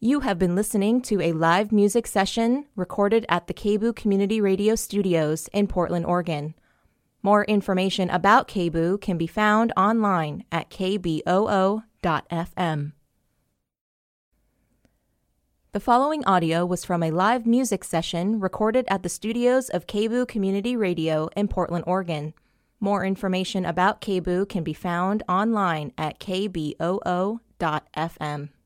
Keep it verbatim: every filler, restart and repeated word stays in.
You have been listening to a live music session recorded at the K B O O Community Radio Studios in Portland, Oregon. More information about K B O O can be found online at k b o o dot f m. The following audio was from a live music session recorded at the studios of K B O O Community Radio in Portland, Oregon. More information about K B O O can be found online at k b o o dot f m.